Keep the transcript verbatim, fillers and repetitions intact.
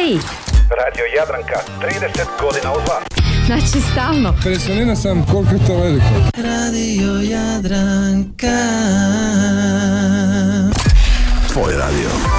Koji? Radio Jadranka, trideset godina uz vas. Znači stalno. Impresioniran sam koliko je to veliko. Radio Jadranka. Tvoj radio.